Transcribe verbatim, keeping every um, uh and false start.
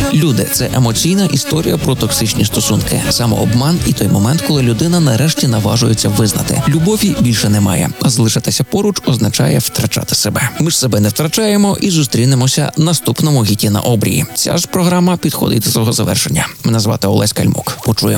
Люди – це емоційна історія про токсичні стосунки, самообман і той момент, коли людина нарешті наважується визнати. Любові більше немає, а залишатися поруч означає втрачати себе. Ми ж себе не втрачаємо і зустрінемося наступному гіті на обрії. Ця ж програма підходить до свого завершення. Мене звати Олесь Кальмук. Почуємо.